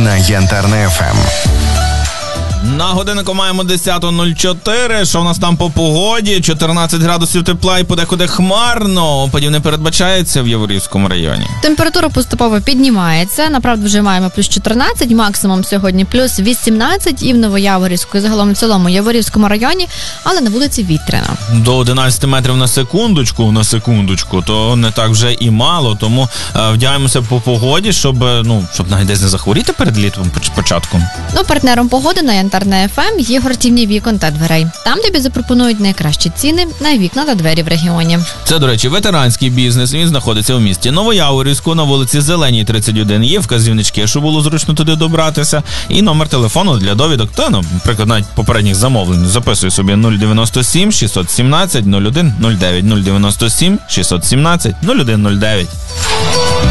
на Янтарне ФМ. На годиннику маємо 10:04. Що в нас там по погоді? 14 градусів тепла і подекуди хмарно. Опадів не передбачається в Яворівському районі. Температура поступово піднімається. Направду вже маємо плюс 14, максимум сьогодні плюс 18 і в Новояворівську, і загалом в цілому Яворівському районі, але на вулиці вітряно. До 11 метрів на секундочку, то не так вже і мало, тому вдягаємося по погоді, щоб навіть десь не захворіти перед літом початком. Партнером погоди на Янтарне ФМ є гуртівні вікон та дверей. Там тобі запропонують найкращі ціни на вікна та двері в регіоні. Це, до речі, ветеранський бізнес. Він знаходиться у місті Новояворівську на вулиці Зеленій, 31. Є вказівнички, щоб було зручно туди добратися. І номер телефону для довідок та, наприклад, навіть попередніх замовлень. Записуй собі 097 617 01 09 097 617 01 09.